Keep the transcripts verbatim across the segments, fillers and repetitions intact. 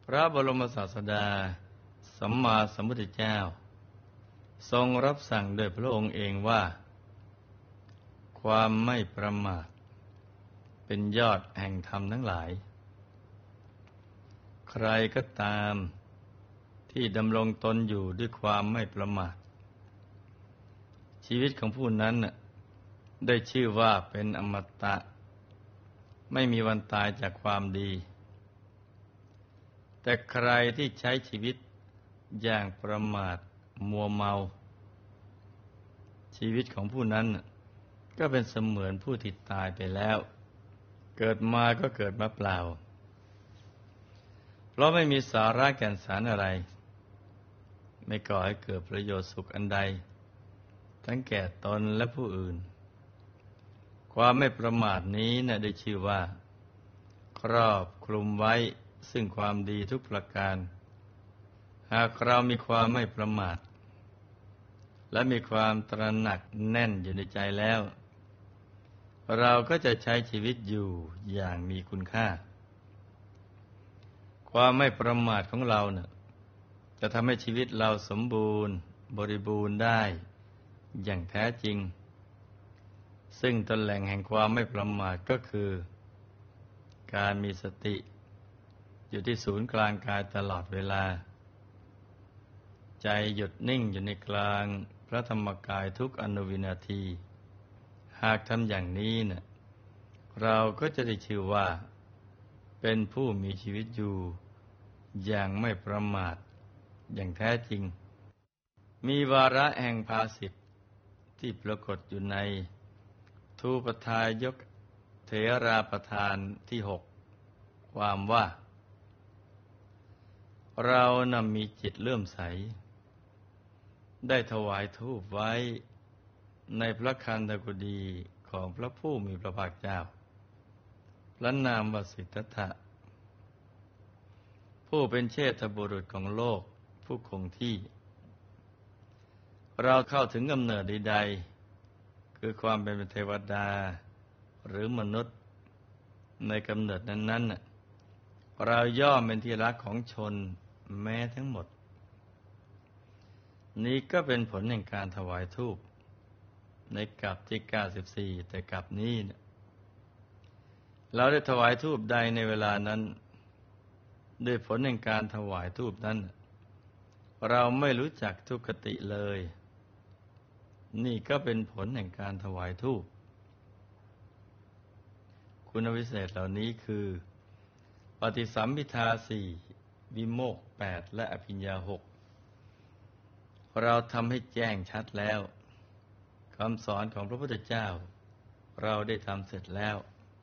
พระบรมศาสดาสัมมาสัมพุทธเจ้าทรงรับสั่งโดยพระองค์เองว่าความไม่ประมาทเป็นยอดแห่งธรรมทั้งหลายใครก็ตามที่ดำรงตนอยู่ด้วยความไม่ประมาทชีวิตของผู้นั้นได้ชื่อว่าเป็นอมตะไม่มีวันตายจากความดีแต่ใครที่ใช้ชีวิตอย่างประมาทมัวเมาชีวิตของผู้นั้นก็เป็นเสมือนผู้ที่ตายไปแล้วเกิดมาก็เกิดมาเปล่าเพราะไม่มีสาระแก่นสารอะไรไม่ก่อให้เกิดประโยชน์สุขอันใดทั้งแก่ตนและผู้อื่นความไม่ประมาทนี้นะได้ชื่อว่าครอบคลุมไว้ซึ่งความดีทุกประการหากเรามีความไม่ประมาทและมีความตระหนักแน่นอยู่ในใจแล้วเราก็จะใช้ชีวิตอยู่อย่างมีคุณค่าความไม่ประมาทของเราเนี่ยจะทำให้ชีวิตเราสมบูรณ์บริบูรณ์ได้อย่างแท้จริงซึ่งต้นแหล่งแห่งความไม่ประมาทก็คือการมีสติอยู่ที่ศูนย์กลางกายตลอดเวลาใจหยุดนิ่งอยู่ในกลางพระธรรมกายทุกอนุวินาทีหากทำอย่างนี้เนี่ยเราก็จะได้ชื่อว่าเป็นผู้มีชีวิตอยู่อย่างไม่ประมาทอย่างแท้จริงมีวาระแห่งภาษิตที่ปรากฏอยู่ในทูปทายกเถราประธานที่หกความว่าเรานำมีจิตเลื่อมใสได้ถวายธูปไว้ในพระคันธกุฎีของพระผู้มีพระภาคเจ้าพระนามวสิทธัตถะผู้เป็นเชษฐบุรุษของโลกผู้คงที่เราเข้าถึงกำเนิดใดๆคือความเป็นเทวดาหรือมนุษย์ในกำเนิดนั้นๆเราย่อมเป็นที่รักของชนแม้ทั้งหมดนี้ก็เป็นผลแห่งการถวายธูปในกลับที่เก้าสิบสี่แต่กลับนี้เนี่ยเราได้ถวายธูปใดในเวลานั้นด้วยผลแห่งการถวายธูปนั้นเราไม่รู้จักทุกขติเลยนี่ก็เป็นผลแห่งการถวายธูปคุณวิเศษเหล่านี้คือปฏิสัมภิทาสี่วิโมกข์แปดและอภิญญาหกเราทำให้แจ้งชัดแล้วคำสอนของพระพุทธเจ้าเราได้ทำเสร็จแล้ว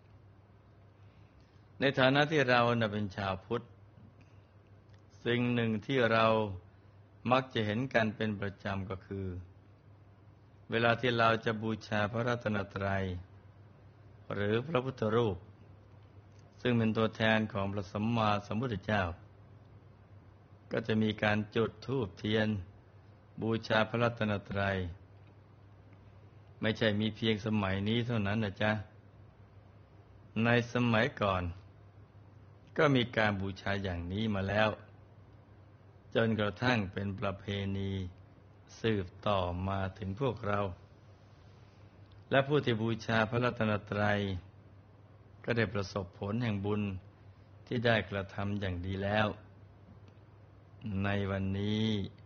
ในฐานะที่เราเป็นชาวพุทธสิ่งหนึ่งที่เรามักจะเห็นกันเป็นประจำก็คือเวลาที่เราจะบูชาพระรัตนตรัยหรือพระพุทธรูปซึ่งเป็นตัวแทนของพระสัมมาสัมพุทธเจ้าก็จะมีการจุดธูปเทียนบูชาพระรัตนตรัยไม่ใช่มีเพียงสมัยนี้เท่านั้นนะจ๊ะในสมัยก่อนก็มีการบูชาอย่างนี้มาแล้วจนกระทั่งเป็นประเพณีสืบต่อมาถึงพวกเราและผู้ที่บูชาพระรัตนตรัยก็ได้ประสบผลแห่งบุญที่ได้กระทำอย่างดีแล้วในวันนี้